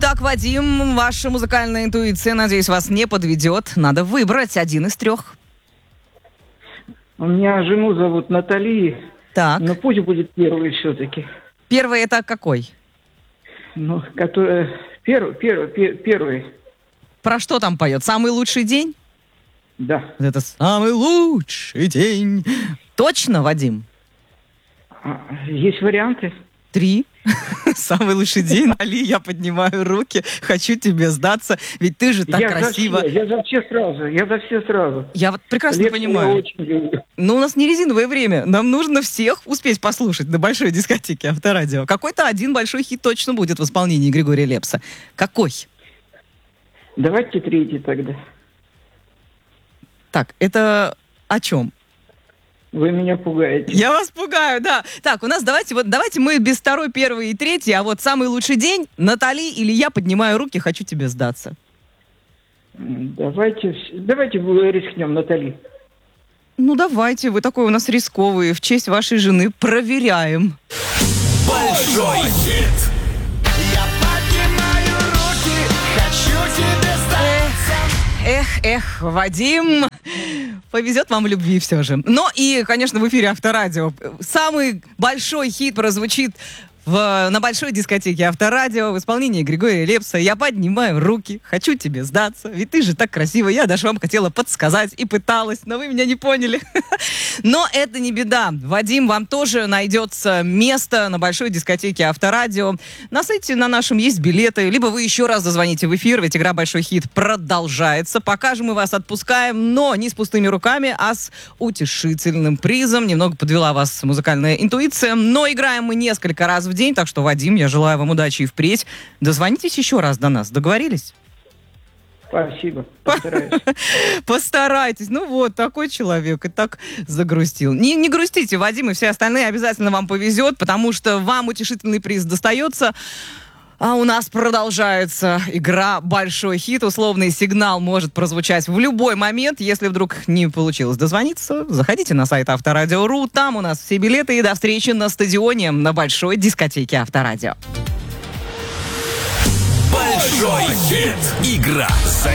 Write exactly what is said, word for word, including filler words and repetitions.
Итак, Вадим, ваша музыкальная интуиция, надеюсь, вас не подведет. Надо выбрать один из трех. У меня жену зовут Натали, Так. но пусть будет первый все-таки. Первый это какой? Ну, который... Первый, первый, пер- первый, Про что там поет? Самый лучший день? да. Вот это самый лучший день. Точно, Вадим? А, есть варианты? Три. Самый лучший день, Али, я поднимаю руки, хочу тебе сдаться, ведь ты же так я красиво. За все, я за все сразу, я за все сразу. Я вот прекрасно Лепса понимаю. я очень люблю. Но у нас не резиновое время. Нам нужно всех успеть послушать на большой дискотеке Авторадио. Какой-то один большой хит точно будет в исполнении Григория Лепса. Какой? Давайте третий тогда. Так, это о чем? Вы меня пугаете. Я вас пугаю, да. Так, у нас давайте вот давайте мы без второй, первый и третий, а вот самый лучший день Натали или я поднимаю руки, хочу тебе сдаться. Давайте, давайте рискнем, Натали. Ну давайте, вы такой у нас рисковый, в честь вашей жены проверяем. Большой хит. Я поднимаю руки, хочу тебе сдаться. Эх, эх, Вадим, повезет вам в любви все же. Но и, конечно, в эфире Авторадио самый большой хит прозвучит в, на большой дискотеке Авторадио в исполнении Григория Лепса. Я поднимаю руки, хочу тебе сдаться, ведь ты же так красиво. Я даже вам хотела подсказать и пыталась, но вы меня не поняли. Но это не беда. Вадим, вам тоже найдется место на большой дискотеке Авторадио. На сайте на нашем есть билеты, либо вы еще раз зазвоните в эфир, ведь игра «Большой хит» продолжается. Пока же мы вас отпускаем, но не с пустыми руками, а с утешительным призом. Немного подвела вас музыкальная интуиция, но играем мы несколько раз в день, так что, Вадим, я желаю вам удачи и впредь. Дозвонитесь еще раз до нас. Договорились? Спасибо, постараюсь. Постарайтесь. Ну вот, такой человек и так загрустил. Не, не грустите, Вадим, и все остальные обязательно вам повезет, потому что вам утешительный приз достается. А у нас продолжается игра «Большой хит». Условный сигнал может прозвучать в любой момент. Если вдруг не получилось дозвониться, заходите на сайт авторадио точка ру. Там у нас все билеты. И до встречи на стадионе на большой дискотеке Авторадио. Большой хит. Игра.